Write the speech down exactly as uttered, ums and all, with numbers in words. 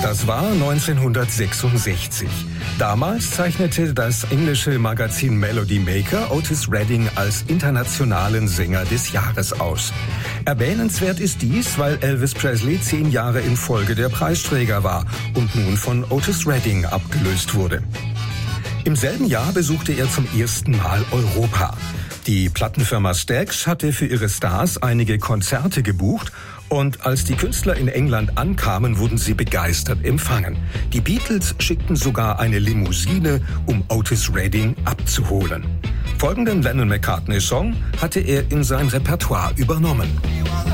Das war neunzehnhundertsechsundsechzig. Damals zeichnete das englische Magazin Melody Maker Otis Redding als internationalen Sänger des Jahres aus. Erwähnenswert ist dies, weil Elvis Presley zehn Jahre in Folge der Preisträger war und nun von Otis Redding abgelöst wurde. Im selben Jahr besuchte er zum ersten Mal Europa. Die Plattenfirma Stax hatte für ihre Stars einige Konzerte gebucht und als die Künstler in England ankamen, wurden sie begeistert empfangen. Die Beatles schickten sogar eine Limousine, um Otis Redding abzuholen. Folgenden Lennon-McCartney-Song hatte er in sein Repertoire übernommen.